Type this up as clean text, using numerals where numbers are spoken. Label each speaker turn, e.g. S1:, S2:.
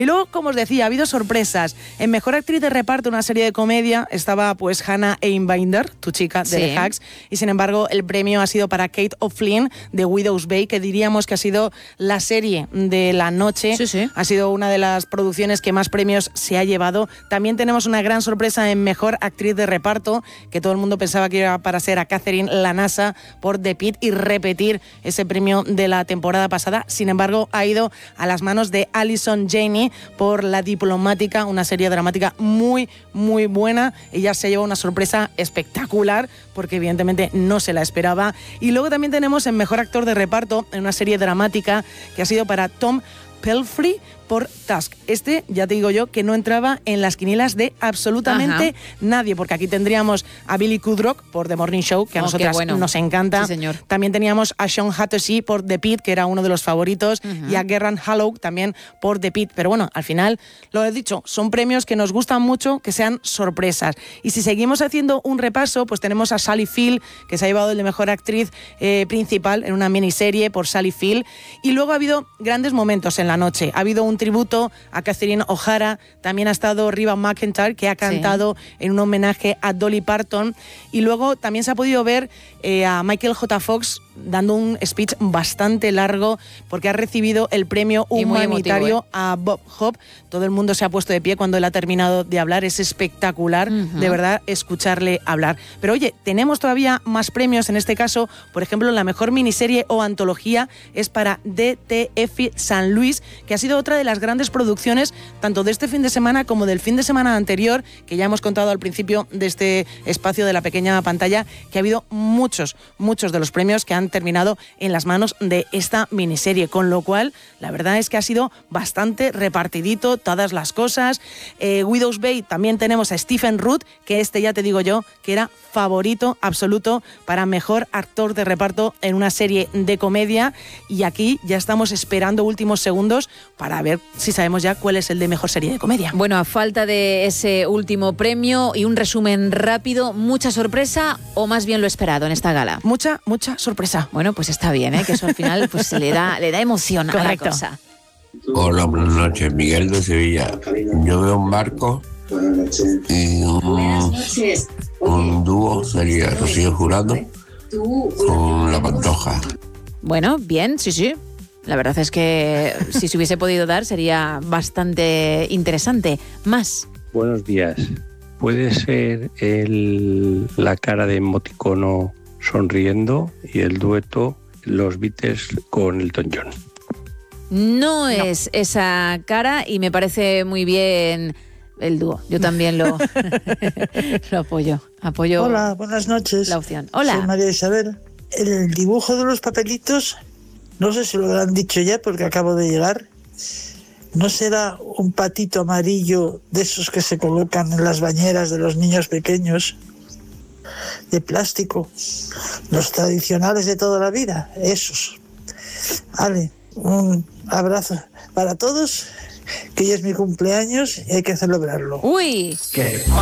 S1: Y luego, como os decía, ha habido sorpresas. En Mejor Actriz de Reparto, una serie de comedia, estaba pues Hannah Einbinder, tu chica de The Hacks, y sin embargo el premio ha sido para Kate O'Flynn de Widow's Bay, que diríamos que ha sido la serie de la noche. Ha sido una de las producciones que más premios se ha llevado. También tenemos una gran sorpresa en Mejor Actriz de Reparto, que todo el mundo pensaba que iba para ser a Catherine Lanasa por The Pitt y repetir ese premio de la temporada pasada. Sin embargo, ha ido a las manos de Allison Janney por La Diplomática, una serie dramática muy, muy buena. Ella se lleva una sorpresa espectacular porque evidentemente no se la esperaba. Y luego también tenemos en Mejor Actor de Reparto, en una serie dramática que ha sido para Tom Pelphrey por Tusk. Este, ya te digo yo, que no entraba en las quinielas de absolutamente nadie, porque aquí tendríamos a Billy Kudrock por The Morning Show, que a nosotras nos encanta.
S2: Sí, señor.
S1: También teníamos a Sean Hattersey por The Pitt, que era uno de los favoritos, y a Gerran Hallow también por The Pitt. Pero bueno, al final, lo he dicho, son premios que nos gustan mucho, que sean sorpresas. Y si seguimos haciendo un repaso, pues tenemos a Sally Field, que se ha llevado el de Mejor Actriz principal en una miniserie por Sally Field. Y luego ha habido grandes momentos en la noche. Ha habido un tributo a Catherine O'Hara, también ha estado Reba McEntire, que ha cantado en un homenaje a Dolly Parton, y luego también se ha podido ver a Michael J. Fox dando un speech bastante largo porque ha recibido el premio humanitario a Bob Hope. Todo el mundo se ha puesto de pie cuando él ha terminado de hablar. Es espectacular, de verdad, escucharle hablar. Pero oye, tenemos todavía más premios. En este caso, por ejemplo, la mejor miniserie o antología es para DTF San Luis, que ha sido otra de las grandes producciones tanto de este fin de semana como del fin de semana anterior, que ya hemos contado al principio de este espacio de la pequeña pantalla, que ha habido muchos de los premios que han terminado en las manos de esta miniserie, con lo cual la verdad es que ha sido bastante repartidito todas las cosas. Widow's Bay también tenemos a Stephen Root, que este ya te digo yo que era favorito absoluto para Mejor Actor de Reparto en una serie de comedia, y aquí ya estamos esperando últimos segundos para ver si sabemos ya cuál es el de Mejor Serie de Comedia.
S2: Bueno, a falta de ese último premio y un resumen rápido, ¿mucha sorpresa o más bien lo esperado en esta gala?
S1: Mucha sorpresa.
S2: Bueno, pues está bien, que eso al final pues le da emoción a la cosa.
S3: Hola, buenas noches, Miguel de Sevilla. Yo veo un barco y un dúo sería Rocío Jurado con La Pantoja.
S2: Bueno, bien, sí. La verdad es que si se hubiese podido dar sería bastante interesante. Más.
S4: Buenos días. ¿Puede ser la cara de emoticono sonriendo y el dueto Los Beatles con Elton John?
S2: No es esa cara y me parece muy bien el dúo. Yo también lo apoyo.
S5: Hola, buenas noches.
S2: La opción. Hola.
S5: Soy María Isabel. El dibujo de los papelitos, no sé si lo habrán dicho ya porque acabo de llegar. ¿No será un patito amarillo de esos que se colocan en las bañeras de los niños pequeños? De plástico. Los tradicionales de toda la vida. Esos. Vale, un abrazo para todos, que hoy es mi cumpleaños y hay que celebrarlo.
S2: ¡Uy!